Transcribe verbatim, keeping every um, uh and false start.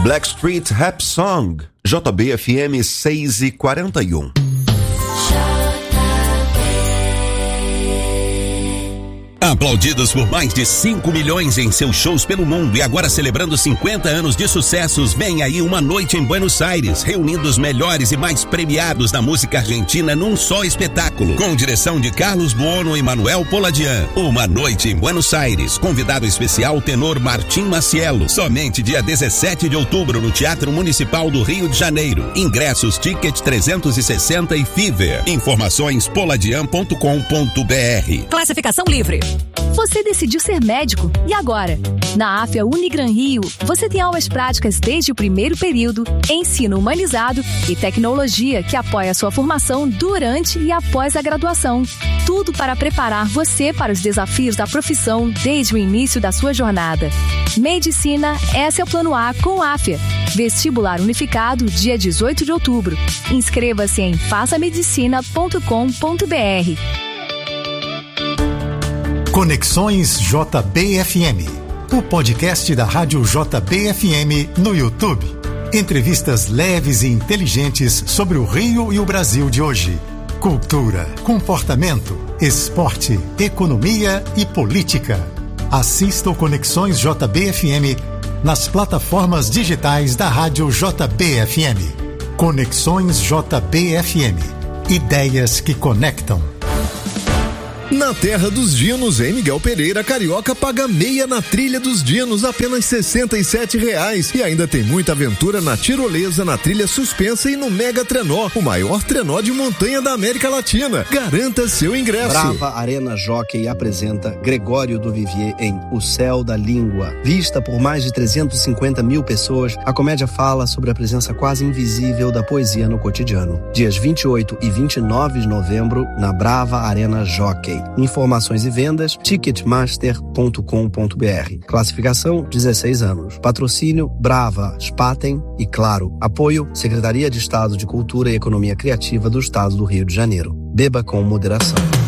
Blackstreet Rap Song, J B F M seis e quarenta e um. Aplaudidos por mais de cinco milhões em seus shows pelo mundo e agora celebrando cinquenta anos de sucessos, vem aí uma noite em Buenos Aires, reunindo os melhores e mais premiados da música argentina num só espetáculo, com direção de Carlos Buono e Manuel Poladian. Uma noite em Buenos Aires, convidado especial tenor Martim Macielo, somente dia dezessete de outubro no Teatro Municipal do Rio de Janeiro. Ingressos, Ticket trezentos e sessenta e Fever. Informações poladian ponto com ponto br. Classificação livre. Você decidiu ser médico, e agora? Na AFIA Unigran Rio, você tem aulas práticas desde o primeiro período, ensino humanizado e tecnologia que apoia a sua formação durante e após a graduação. Tudo para preparar você para os desafios da profissão desde o início da sua jornada. Medicina, esse é o plano A com a AFIA. Vestibular unificado, dia dezoito de outubro. Inscreva-se em faça medicina ponto com ponto br. Conexões J B F M, o podcast da Rádio J B F M no YouTube. Entrevistas leves e inteligentes sobre o Rio e o Brasil de hoje. Cultura, comportamento, esporte, economia e política. Assista o Conexões J B F M nas plataformas digitais da Rádio J B F M. Conexões J B F M. Ideias que conectam. Na Terra dos Dinos, em Miguel Pereira, carioca paga meia na trilha dos Dinos, apenas sessenta e sete reais. E ainda tem muita aventura na tirolesa, na trilha suspensa e no Mega Trenó, o maior trenó de montanha da América Latina. Garanta seu ingresso. Brava Arena Jockey apresenta Gregório do Vivier em O Céu da Língua. Vista por mais de trezentos e cinquenta mil pessoas, a comédia fala sobre a presença quase invisível da poesia no cotidiano. Dias vinte e oito e vinte e nove de novembro, na Brava Arena Jockey. Informações e vendas, ticketmaster ponto com ponto br. Classificação, dezesseis anos. Patrocínio, Brava, Spaten e, claro, apoio, Secretaria de Estado de Cultura e Economia Criativa do Estado do Rio de Janeiro. Beba com moderação.